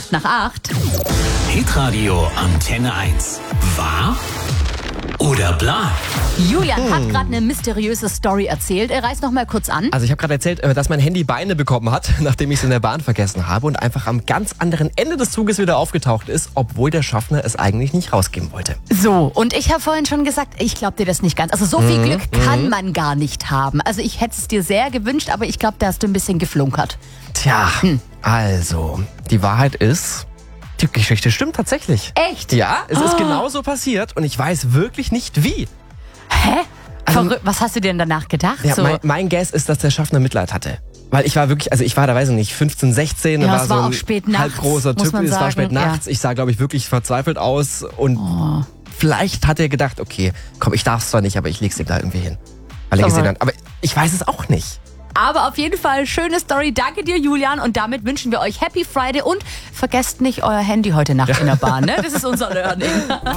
nach 8. Hitradio Antenne 1. Wahr oder bla? Julian hat gerade eine mysteriöse Story erzählt. Er reißt noch mal kurz an. Also ich habe gerade erzählt, dass mein Handy Beine bekommen hat, nachdem ich es in der Bahn vergessen habe und einfach am ganz anderen Ende des Zuges wieder aufgetaucht ist, obwohl der Schaffner es eigentlich nicht rausgeben wollte. So, und ich habe vorhin schon gesagt, ich glaube dir das nicht ganz. Also so viel Glück kann man gar nicht haben. Also ich hätte es dir sehr gewünscht, aber ich glaube, da hast du ein bisschen geflunkert. Tja, also, die Wahrheit ist, die Geschichte stimmt tatsächlich. Echt? Ja, es ist genauso passiert und ich weiß wirklich nicht wie. Hä? Was hast du denn danach gedacht? Ja, so? mein Guess ist, dass der Schaffner Mitleid hatte. Weil ich war wirklich, also ich war da, weiß ich nicht, 15, 16, Ja, war es so war ein auch spät nachts, halbgroßer muss Typ, man es war sagen, spät nachts, ich sah, glaube ich, wirklich verzweifelt aus und vielleicht hat er gedacht, okay, komm, ich darf es zwar nicht, aber ich leg's ihm da irgendwie hin. Weil er gesehen hat. Aber ich weiß es auch nicht. Aber auf jeden Fall schöne Story. Danke dir, Julian. Und damit wünschen wir euch Happy Friday und vergesst nicht euer Handy heute Nacht in der Bahn. Ne? Das ist unser Learning.